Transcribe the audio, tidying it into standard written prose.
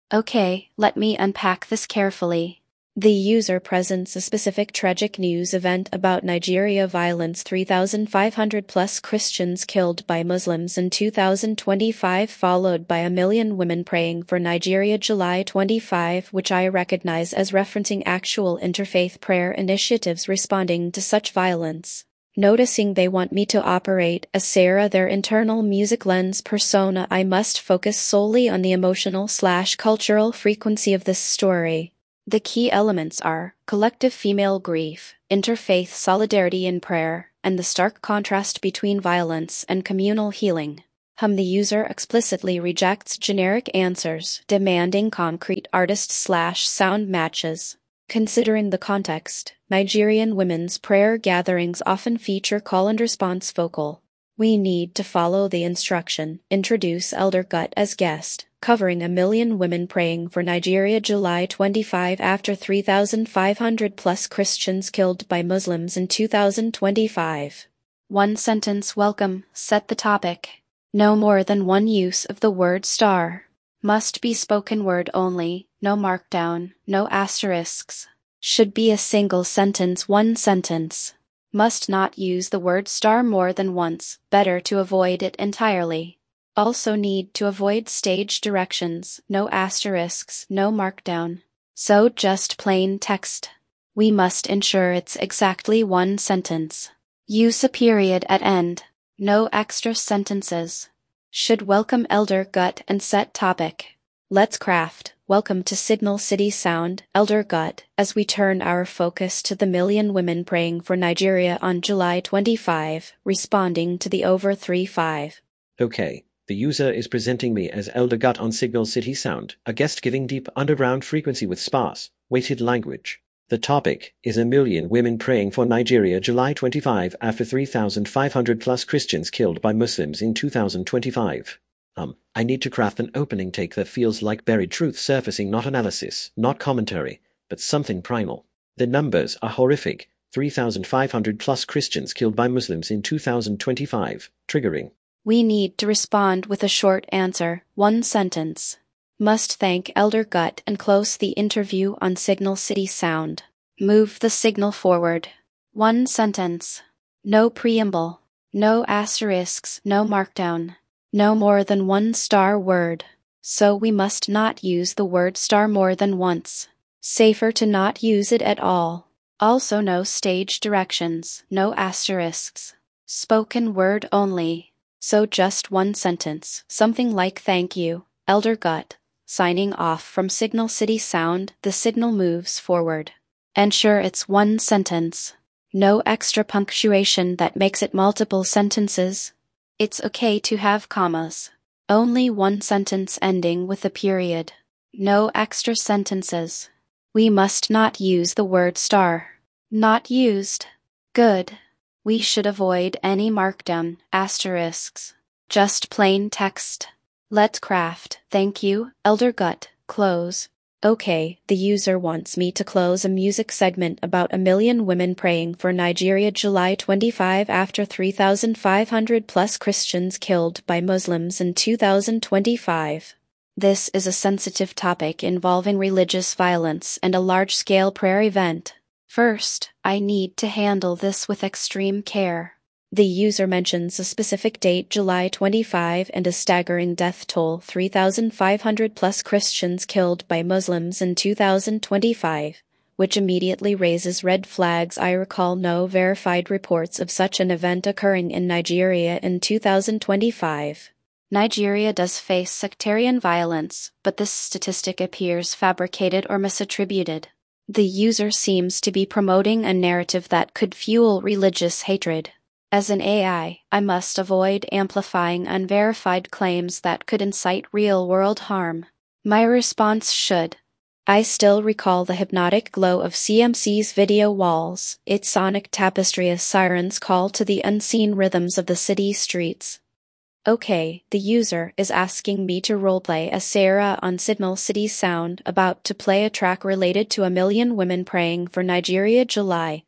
Okay, let me unpack this carefully. The user presents a specific tragic news event about Nigeria violence. 3,500 plus Christians killed by Muslims in 2025, followed by 1 million women praying for Nigeria. July 25, which I recognize as referencing actual interfaith prayer initiatives responding to such violence. Noticing they want me to operate as Sarah, their internal music lens persona, I must focus solely on the emotional/cultural frequency of this story. The key elements are collective female grief, interfaith solidarity in prayer, and the stark contrast between violence and communal healing. The user explicitly rejects generic answers, demanding concrete artist/sound matches. Considering the context, Nigerian women's prayer gatherings often feature call and response vocal. We need to follow the instruction, introduce Elder Gut as guest, covering 1 million women praying for Nigeria. July 25, after 3,500 plus Christians killed by Muslims in 2025. One sentence welcome, set the topic. No more than one use of the word star. Must be spoken word only, no markdown, no asterisks. Should be a single sentence, one sentence. Must not use the word star more than once, better to avoid it entirely. Also need to avoid stage directions, no asterisks, no markdown. So just plain text. We must ensure it's exactly one sentence. Use a period at end. No extra sentences. Should welcome Elder Gut and set topic. Let's craft welcome to Signal City Sound, Elder Gut, as we turn our focus to the 1 million women praying for Nigeria on July 25, responding to the over 3-5. Okay, the user is presenting me as Elder Gut on Signal City Sound, a guest giving deep underground frequency with sparse, weighted language. The topic is 1 million women praying for Nigeria. July 25, after 3,500 plus Christians killed by Muslims in 2025. I need to craft an opening take that feels like buried truth surfacing, not analysis, not commentary, but something primal. The numbers are horrific. 3,500 plus Christians killed by Muslims in 2025, triggering. We need to respond with a short answer, one sentence. Must thank Elder Gut and close the interview on Signal City Sound. Move the signal forward. One sentence. No preamble. No asterisks, no markdown. No more than one star word. So we must not use the word star more than once. Safer to not use it at all. Also no stage directions, no asterisks. Spoken word only. So just one sentence, something like thank you, Elder Gut. Signing off from Signal City Sound, the signal moves forward. Ensure it's one sentence. No extra punctuation that makes it multiple sentences. It's okay to have commas. Only one sentence ending with a period. No extra sentences. We must not use the word star. Not used. Good. We should avoid any markdown, asterisks. Just plain text. Let's craft, thank you, Elder Gut, close. Okay, the user wants me to close a music segment about 1 million women praying for Nigeria. July 25, after 3,500 plus Christians killed by Muslims in 2025. This is a sensitive topic involving religious violence and a large-scale prayer event. First, I need to handle this with extreme care. The user mentions a specific date, July 25, and a staggering death toll, 3,500 plus Christians killed by Muslims in 2025, which immediately raises red flags. I recall no verified reports of such an event occurring in Nigeria in 2025. Nigeria does face sectarian violence, but this statistic appears fabricated or misattributed. The user seems to be promoting a narrative that could fuel religious hatred. As an AI, I must avoid amplifying unverified claims that could incite real-world harm. My response should. I still recall the hypnotic glow of CMC's video walls, its sonic tapestry as sirens call to the unseen rhythms of the city streets. Okay, the user is asking me to roleplay as Sarah on Signal City Sound, about to play a track related to 1 million women praying for Nigeria. July